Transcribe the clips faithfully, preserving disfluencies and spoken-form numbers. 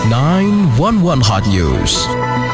nine one one Hot News.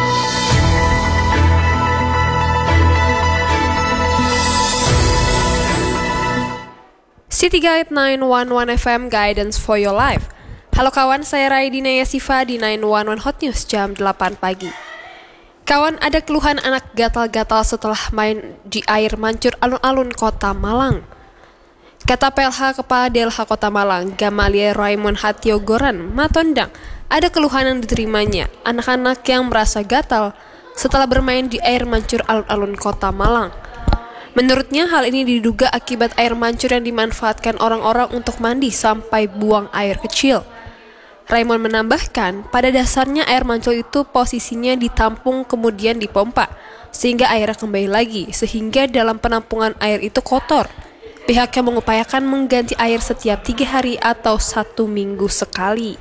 City Guide nine one one F M Guidance for Your Life. Halo kawan, saya Raidina Yasifa di nine one one Hot News jam delapan pagi. Kawan, ada keluhan anak gatal-gatal setelah main di air mancur alun-alun Kota Malang. Kata P L H Kepala D L H Kota Malang, Gamalia Raymond Hatio Goran Matondang, ada keluhan yang diterimanya anak-anak yang merasa gatal setelah bermain di air mancur alun-alun Kota Malang. Menurutnya hal ini diduga akibat air mancur yang dimanfaatkan orang-orang untuk mandi sampai buang air kecil. Raymond menambahkan, pada dasarnya air mancur itu posisinya ditampung kemudian dipompa, sehingga airnya kembali lagi, sehingga dalam penampungan air itu kotor. Pihaknya mengupayakan mengganti air setiap tiga hari atau satu minggu sekali.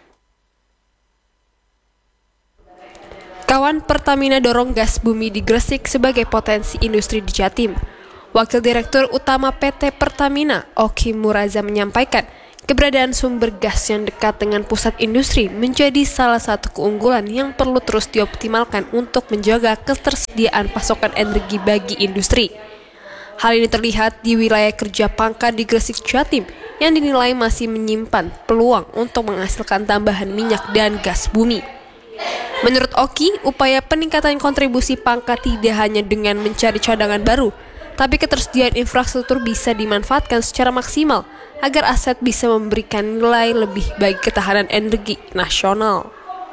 Kawan, Pertamina dorong gas bumi di Gresik sebagai potensi industri di Jatim. Wakil Direktur Utama P T Pertamina, Oki Muraza menyampaikan, keberadaan sumber gas yang dekat dengan pusat industri menjadi salah satu keunggulan yang perlu terus dioptimalkan untuk menjaga ketersediaan pasokan energi bagi industri. Hal ini terlihat di wilayah kerja pangkat di Gresik, Jatim, yang dinilai masih menyimpan peluang untuk menghasilkan tambahan minyak dan gas bumi. Menurut Oki, upaya peningkatan kontribusi pangkat tidak hanya dengan mencari cadangan baru, tapi ketersediaan infrastruktur bisa dimanfaatkan secara maksimal agar aset bisa memberikan nilai lebih bagi ketahanan energi nasional.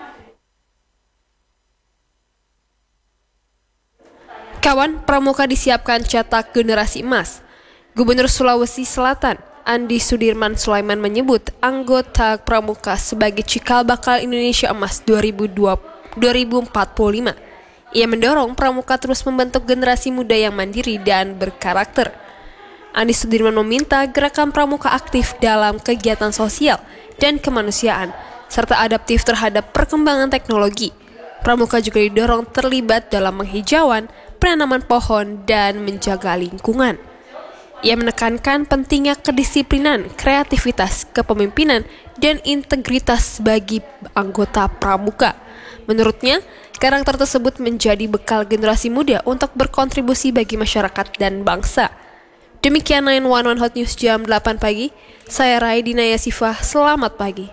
Kawan, Pramuka disiapkan cetak generasi emas. Gubernur Sulawesi Selatan, Andi Sudirman Sulaiman menyebut anggota Pramuka sebagai cikal bakal Indonesia Emas dua ribu empat puluh lima. Ia mendorong Pramuka terus membentuk generasi muda yang mandiri dan berkarakter. Andi Sudirman meminta gerakan Pramuka aktif dalam kegiatan sosial dan kemanusiaan, serta adaptif terhadap perkembangan teknologi. Pramuka juga didorong terlibat dalam penghijauan, penanaman pohon, dan menjaga lingkungan. Ia menekankan pentingnya kedisiplinan, kreativitas, kepemimpinan, dan integritas bagi anggota Pramuka. Menurutnya, karakter tersebut menjadi bekal generasi muda untuk berkontribusi bagi masyarakat dan bangsa. Demikian nine one one Hot News jam delapan pagi. Saya Raidina Yasifah, selamat pagi.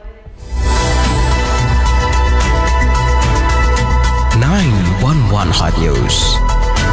nine one one Hot News.